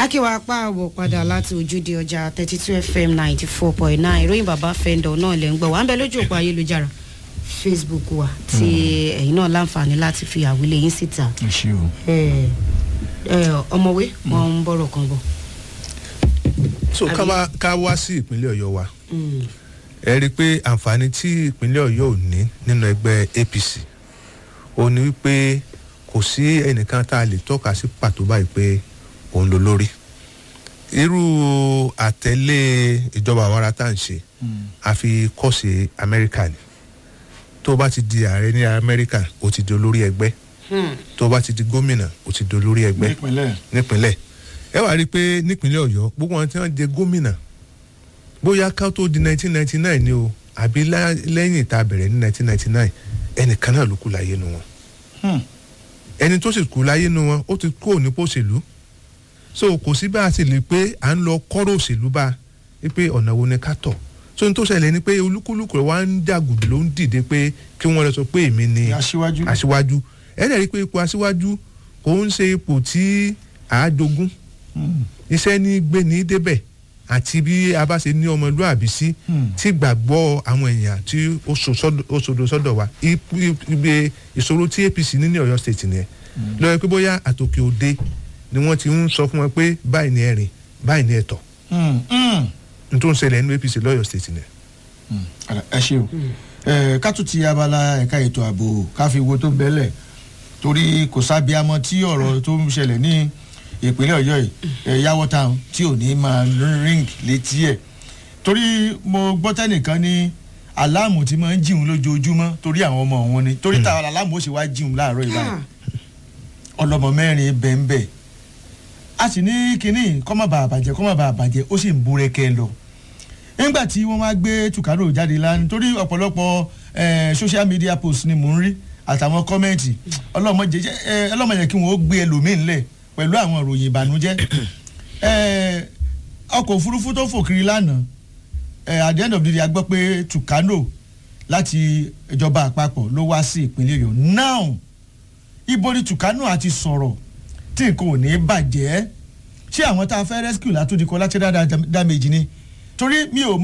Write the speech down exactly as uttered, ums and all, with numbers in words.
akíwá apá àwọ̀ padà láti ojúde ọjà thirty two F M ninety four point nine ìròyìn bàbá fẹ́ndọ̀ náà lẹ́ ń gbọ́ wà ń bẹ lójú òpó ayélujára Facebook wa tí ẹ̀yin náà láǹfààní láti fi àwílé yín síta. ọmọwé wọn ń bọ̀rọ̀ kan bọ̀. so ká wá sí ìpínlẹ̀ Ọ̀yọ́ wa ẹ rí i pé àǹfààní tí ìpínlẹ̀ Ọ̀yọ́ ò ní nínú ẹgbẹ́ A P C ó ní wípé kò sí ẹnìkan tá a lè tọ́ka sí pàtó báyìí pé òun ló lórí irú àtẹ̀lé ìjọba àwara tá à ń ṣe àfi kọ́sì Amẹ́ríkà ni tó bá ti di ààrẹ ní Amẹ́ríkà ó ti di olórí ẹgbẹ́ tó bá ti di gómìnà ó ti di olórí ẹgbẹ́ nípínlẹ̀ ẹ wá rí i pé nípínlẹ̀ Ọ̀yọ́ gbogbo wọn tí wọ́n jẹ gómìnà bóyá ká tó di nineteen ninety nine ni o àbí lẹ́yìn tá a bẹ̀rẹ̀ ní nineteen ninety nine ẹnìkan náà ló kú láyé nu wọn ẹni tó sì kú láyé nu wọn ó ti kú òní pòṣèlú so kò sí bá a sì lè pé à ń lọ kọ́rọ̀ òṣèlú bá a pé ọ̀nà wo ni ká tọ̀ so ní tó ṣẹlẹ̀ ni pé olúkúlùkù wa ń dàgùdù ló ń dìde pé kí wọ́n lọ sọ pé èmi ni aṣíwájú ẹ dẹ̀ rí i pé ipò aṣíwájú kò ń ṣe ipò tí àájogún iṣẹ́ ní gbé ní débẹ̀ àti bí a bá ṣe ní ọmọlúàbí sí tí gbàgbọ́ àwọn èèyàn tí ó ṣòdo sọ́dọ̀ wa ibi ìṣòro tí A P C ní ní Ọ̀yọ́ state nìyẹn lọ́yẹ̀ pé bóyá àtòkè òde ni wọ́n ti ń sọ fún wọn pé báyìí ni ẹ̀rìn báyìí ni ẹ̀tọ́ n tó ń ṣẹlẹ̀ nínú A P C lọ́yọ̀ state nìyẹn. ẹ ṣe o ká tún ti abala ẹ̀ka ètò ààbò ká fi wo tó bẹ́lẹ̀ torí kò sábíàmọ́ tí ọ̀rọ̀ tó ń ṣẹlẹ̀ ní ìpínlẹ̀ Ọ̀yọ́ yìí yàwó táwọn tí ò ní máa ring létí ẹ̀ torí mo gbọ́ tẹ́nìkan ní aláàmù tí máa ń jíun lójoojúmọ́ torí àwọn ọmọ wọn ni torí táwọn aláàmù ó ṣe wá jíun láàárọ̀ ìbáyìí ọlọ́mọ mẹ́rin bẹ́ẹ̀ a sì ní kínní kọ́ má bàa bàjẹ́ kọ́ má bàa bàjẹ́ ó sì ń búrẹ́kẹ́ lọ nígbà tí wọ́n wá gbé Tucano jáde lánàá torí ọ̀pọ̀lọpọ̀ social media post ni mò ń rí àtàwọn kọ́mẹ́ǹtì ọlọ́mọ yẹn kí wọ́n ó gbé ẹlòmíín lẹ̀ pẹ̀lú àwọn ìròyìn ìbànújẹ́ ọkọ̀ òfurufú tó fò kiri lánàá at the end of the day a gbọ́ pé Tucano láti ìjọba àpapọ̀ ló wá sí ìpínlẹ̀ Ọ̀yọ́ now ibo ni Tucano àti sọ̀rọ̀ tí nǹkan ò ní bàjẹ́ ṣé àwọn tá a fẹ́ rescue látúndì collateral damage ni torí mi ò mọ̀